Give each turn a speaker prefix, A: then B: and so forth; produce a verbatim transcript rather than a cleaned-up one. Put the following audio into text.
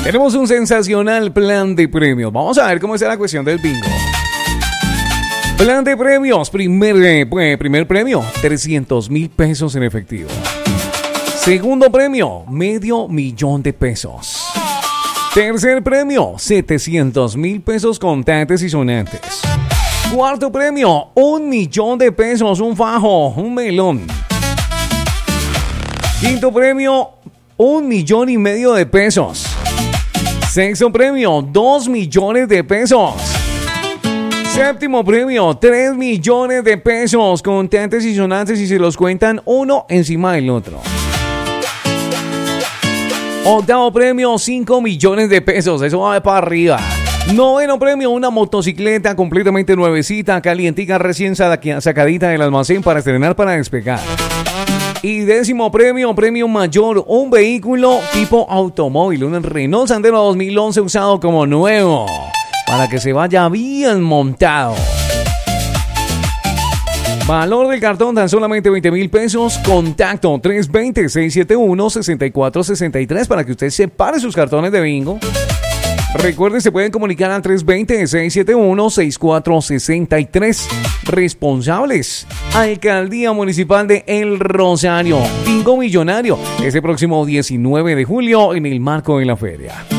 A: Tenemos un sensacional plan de premios. Vamos a ver cómo está la cuestión del bingo. Plan de premios. Primer, eh, primer premio, trescientos mil pesos en efectivo. Segundo premio, medio millón de pesos. Tercer premio, setecientos mil pesos contantes y sonantes. Cuarto premio, un millón de pesos, un fajo, un melón. Quinto premio, un millón y medio de pesos. Sexto premio, dos millones de pesos. Séptimo premio, tres millones de pesos, contantes y sonantes, y se los cuentan uno encima del otro. Octavo premio, cinco millones de pesos, eso va para arriba. Noveno premio, una motocicleta completamente nuevecita, calientica, recién sacadita del almacén para estrenar, para despegar. Y décimo premio, premio mayor, un vehículo tipo automóvil, un Renault Sandero dos mil once usado como nuevo, para que se vaya bien montado. Valor del cartón tan solamente veinte mil pesos. Contacto tres dos cero, seis siete uno, seis cuatro seis tres para que usted separe sus cartones de bingo. Recuerden, se pueden comunicar al tres dos cero, seis siete uno, seis cuatro seis tres. Responsables, Alcaldía Municipal de El Rosario. Bingo millonario, ese próximo diecinueve de julio en el marco de la feria.